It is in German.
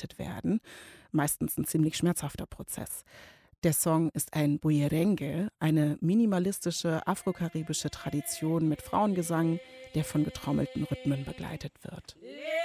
verarbeitet werden. Meistens ein ziemlich schmerzhafter Prozess. Der Song ist ein Bullerengue, eine minimalistische afrokaribische Tradition mit Frauengesang, der von getrommelten Rhythmen begleitet wird.